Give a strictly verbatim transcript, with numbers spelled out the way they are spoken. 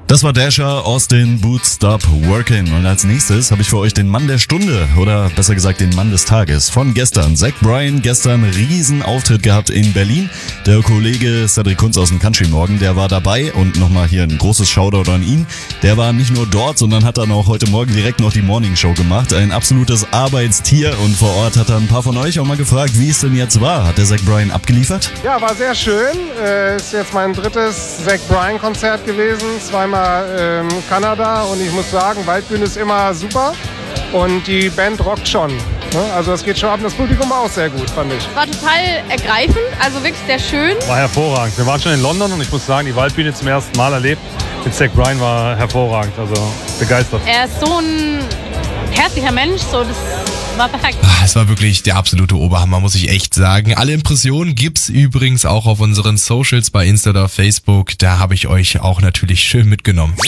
Das war Dasher, Austin, Boots, Stop Working. Und als nächstes habe ich für euch den Mann der Stunde, oder besser gesagt den Mann des Tages von gestern. Zach Bryan, gestern riesen Auftritt gehabt in Berlin. Der Kollege Cedric Kunz aus dem Country Morgen, der war dabei. Und nochmal hier ein großes Shoutout an ihn. Der war nicht nur dort, sondern hat dann auch heute Morgen direkt noch die Morning Show gemacht. Ein absolutes Arbeitstier. Und vor Ort hat er ein paar von euch auch mal gefragt, wie es denn jetzt war. Hat der Zach Bryan abgeliefert? Ja, war sehr schön. Äh, ist jetzt mein drittes Zach Bryan Konzert gewesen. Zweimal ähm, Kanada und ich muss sagen, Waldbühne ist immer super und die Band rockt schon. Ne? Also das geht schon ab und das Publikum war auch sehr gut, fand ich. War total ergreifend, also wirklich sehr schön. War hervorragend. Wir waren schon in London und ich muss sagen, die Waldbühne zum ersten Mal erlebt. Mit Zach Bryan war hervorragend, also begeistert. Er ist so ein herzlicher Mensch, so das war perfekt. Es war wirklich der absolute Oberhammer, muss ich echt sagen. Alle Impressionen gibt's übrigens auch auf unseren Socials bei Insta oder Facebook. Da habe ich euch auch natürlich schön mitgenommen.